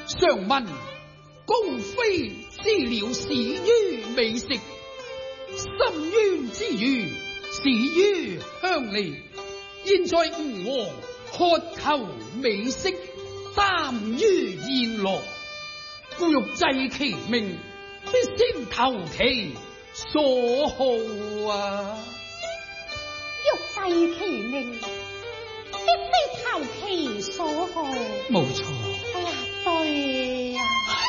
常聞公妃知了始於美食，深淵之魚始於鄉里。現在吳王渴求美色，耽於宴樂，故欲祭其命，必先投其所好啊！ 欲祭其命，必非投其所好。 冇錯。 哎呀，對呀、